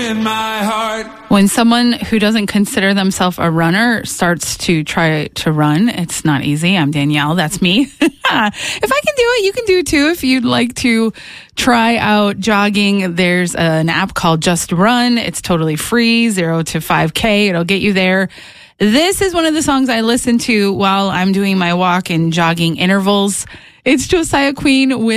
in my heart. When someone who doesn't consider themselves a runner starts to try to run, it's not easy. I'm Danielle. That's me. If I can do it, you can do it too. If you'd like to try out jogging, there's an app called Just Run. It's totally free, 0 to 5K. It'll get you there. This is one of the songs I listen to while I'm doing my walk and jogging intervals. It's Josiah Queen with